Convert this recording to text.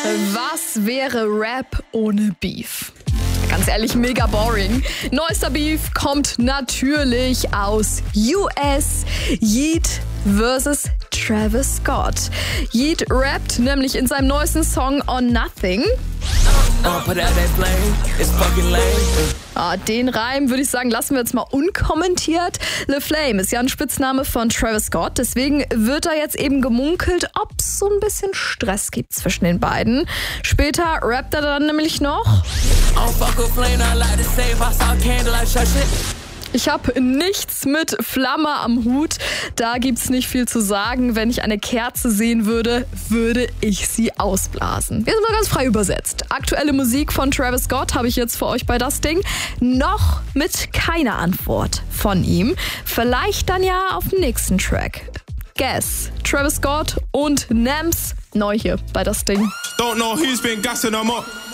Was wäre Rap ohne Beef? Ganz ehrlich, mega boring. Neuester Beef kommt natürlich aus US. Yeat versus Travis Scott. Yeat rappt nämlich in seinem neuesten Song On Nothing. Den Reim würde ich sagen, lassen wir jetzt mal unkommentiert. Le Flame ist ja ein Spitzname von Travis Scott, deswegen wird da jetzt eben gemunkelt, ob es so ein bisschen Stress gibt zwischen den beiden. Später rappt er dann nämlich noch: Ich habe nichts mit Flamme am Hut, da gibt's nicht viel zu sagen. Wenn ich eine Kerze sehen würde, würde ich sie ausblasen. Jetzt mal ganz frei übersetzt. Aktuelle Musik von Travis Scott habe ich jetzt für euch bei das Ding. Noch mit keiner Antwort von ihm. Vielleicht dann ja auf dem nächsten Track. Guess, Travis Scott und Nems, neu hier bei das Ding. Don't know who's been gassing them up.